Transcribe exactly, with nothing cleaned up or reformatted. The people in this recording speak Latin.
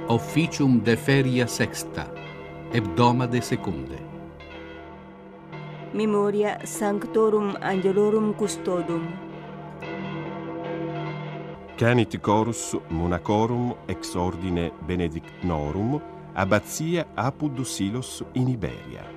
Officium de feria sexta, hebdomade secunde. Memoria Sanctorum Angelorum Custodum. Canit chorus monacorum ex ordine benedictnorum, abbatia Apud Silos in Iberia.